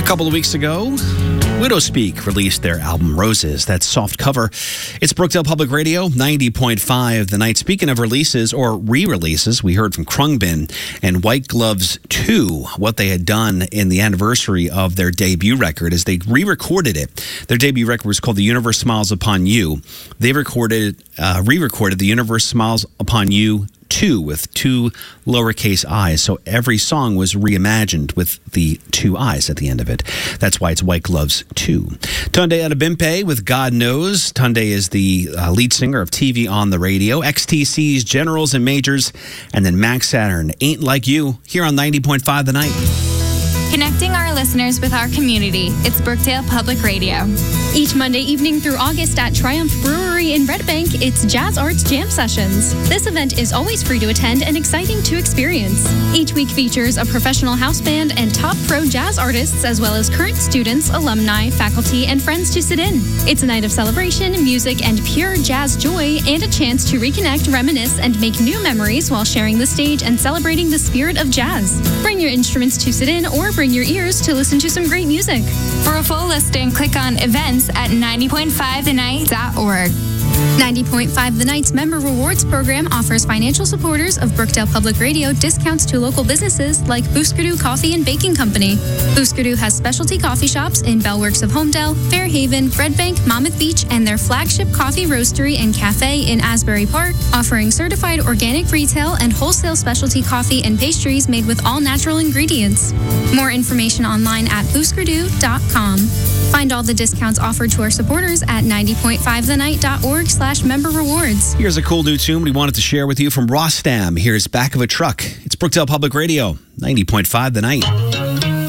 couple of weeks ago, Widowspeak released their album Roses. That soft cover. It's Brookdale Public Radio, 90.5 The Night. Speaking of releases or re-releases, we heard from Khruangbin and White Gloves 2. What they had done in the anniversary of their debut record is they re-recorded it. Their debut record was called The Universe Smiles Upon You. They re-recorded The Universe Smiles Upon You 2 with two lowercase i's. So every song was reimagined with the two i's at the end of it. That's why it's White Gloves 2. Tunde Adebimpe with God Knows. Tunde is the lead singer of TV on the Radio, XTC's Generals and Majors, and then Max Saturn, Ain't Like You, here on 90.5 The Night. Connecting our listeners with our community. It's Brookdale Public Radio. Each Monday evening through August at Triumph Brewery in Red Bank, it's Jazz Arts Jam Sessions. This event is always free to attend and exciting to experience. Each week features a professional house band and top pro jazz artists, as well as current students, alumni, faculty, and friends to sit in. It's a night of celebration, music, and pure jazz joy, and a chance to reconnect, reminisce, and make new memories while sharing the stage and celebrating the spirit of jazz. Bring your instruments to sit in or bring your ears to listen to some great music. For a full listing, click on events at 90.5thenight.org. 90.5 The Night's Member Rewards Program offers financial supporters of Brookdale Public Radio discounts to local businesses like Booskerdoo Coffee and Baking Company. Booskerdoo has specialty coffee shops in Bellworks of Homedale, Fairhaven, Red Bank, Monmouth Beach, and their flagship coffee roastery and cafe in Asbury Park, offering certified organic retail and wholesale specialty coffee and pastries made with all natural ingredients. More information online at booskerdoo.com. Find all the discounts offered to our supporters at 90.5thenight.org/member rewards. Here's a cool new tune we wanted to share with you from Rostam. Here's Back of a Truck. It's Brookdale Public Radio, 90.5 The Night.